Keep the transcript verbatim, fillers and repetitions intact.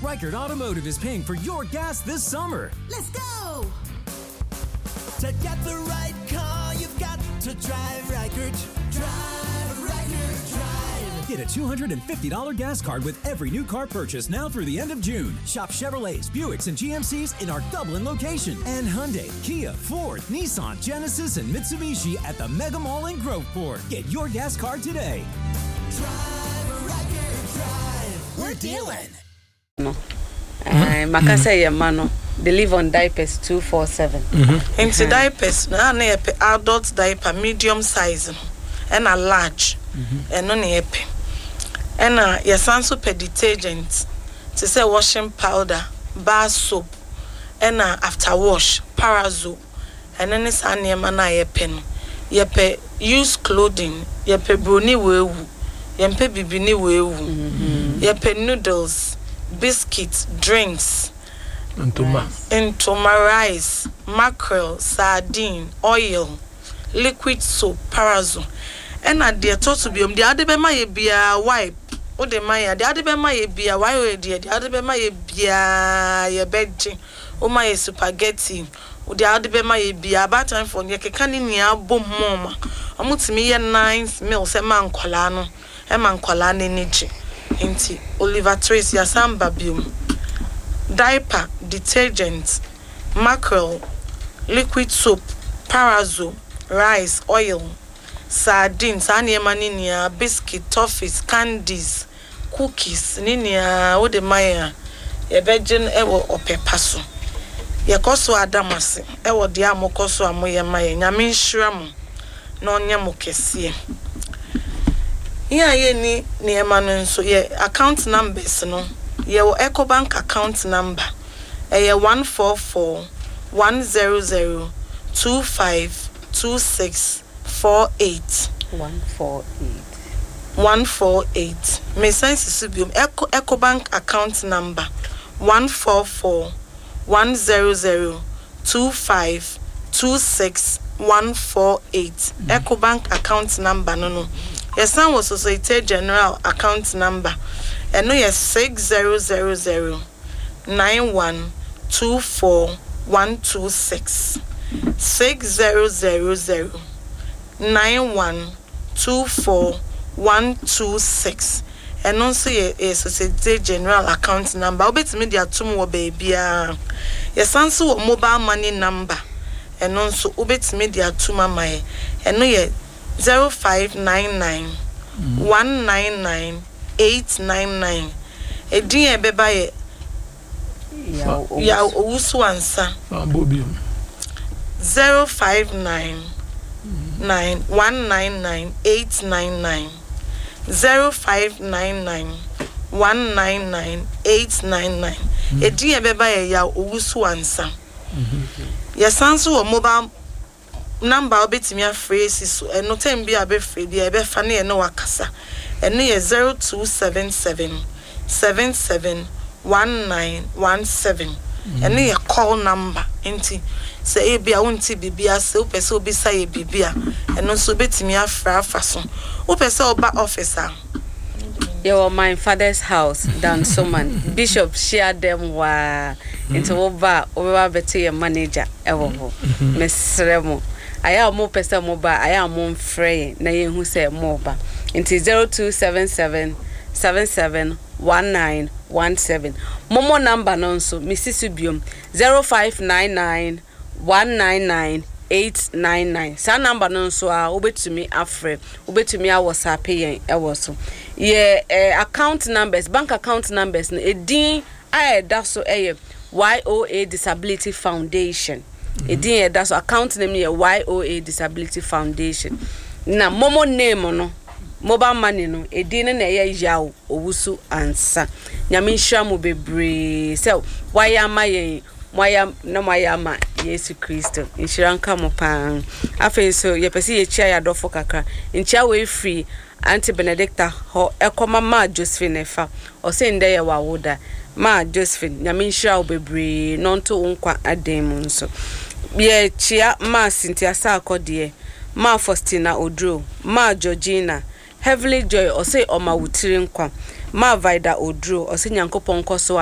Reichert Automotive is paying for your gas this summer. Let's go! To get the right car, you've got to drive Reichert. Drive Reichert, drive. Get a two hundred fifty dollars gas card with every new car purchase now through the end of June. Shop Chevrolets, Buicks, and G M Cs in our Dublin location. And Hyundai, Kia, Ford, Nissan, Genesis, and Mitsubishi at the Mega Mall in Groveport. Get your gas card today. Drive Reichert, drive. We're dealing. No. Uh, Makasa Yamano. They live on diapers two four seven. Into diapers, na na adult diaper medium size and a large. And no nepe. And a yasanso pe detergent to say washing powder, bar soap, and a after wash, parazo. And then it's an yamana yepen. Yepe use clothing, yepe bruni wewu, yepe bibini wewu, yepe noodles, biscuits, drinks. Ntoma. Ntoma rice, mackerel, sardine, oil, liquid soap, parazo. And at the total biom, the other bema ye be a wipe. O de maya, the other bema ye be a wire, the other bema ye be a ye bedging. O my spaghetti. O the other bema ye be a batter for ye can in ya boom mama. I must me ye nine meals a man colano, a man colani niche. Inti Oliver Trace ya samba biom. Diaper, detergent, mackerel, liquid soap, parazo, rice, oil, sardines, aniemaninia, biscuit, toffees, candies, cookies, ninia, ode maya, ye virgin ewo opepaso. Ye koso adamasi, ewo diamo koso amoye maya, nyame shiramu, no nyamo kesie. Iya ye ni ni emanu nso ye account numbers no. Your EcoBank account number eh one four four one zero zero two five two six four eight one four eight one four eight. Me sense subium Eco EcoBank account number one four four one zero zero two five two six one four eight. EcoBank account number no no. Your son was Societe General account number. And no yes six zero zero zero nine one two four one two six six zero zero zero nine one two four one two six. And also a Societe General account number. Obet media tum baby. Yes, answer mobile money number. And also obet media tuma my and no ye zero five nine nine one nine nine eight nine nine. A dear beba ya usu ansa zero five nine nine one nine nine eight nine nine zero five nine nine one nine nine eight nine nine. A dear beba ya usu ansa. Yasansu or mobile number obetimi afresi so eno tem bi abefre bi ebe fa na eno wakasa eno ye zero two seven seven seven seven one nine one seven. Eno ye call number enti se e bia wonti bibia se o pese obi sa ye bibia eno so betimi afra afa so o pese oba officer. Your my father's house down Soman Bishop share them wa into over over better your manager ever Mesremo. I am more person mobile, I am more free, na ye who say mobile. Into zero two seven seven seven seven one nine one seven. Momo number nonso, Missus Subium zero five nine nine one nine nine eight nine nine. Sa number nonso a obet to me afre, obet to me I was happy I was so. Yeah, uh, account numbers, bank account numbers, a D I that's so a Y O A Disability Foundation. A D that's account name Y O A Disability Foundation. Na momo name no mobile money no a D na ye yaw owusu ansa. Nyame hwa mo bebre. So why am I Moya no moya ma Yesu Kristo. Inshiranka mo pan. Afen so ye pese ye chia ya dofo kakra. Nchia we free Auntie Benedicta ho ekoma ma Josephine fa. O se nde ye wa woda. Ma Josephine nyame nhira obebre nonto nkwa adem nso. Ye chia ma Cynthia Sakode, ma Faustina Odro, ma Georgina, Heavenly Joy o se o ma wutiri nkwa. Ma Vida Odro o se nyankopon koso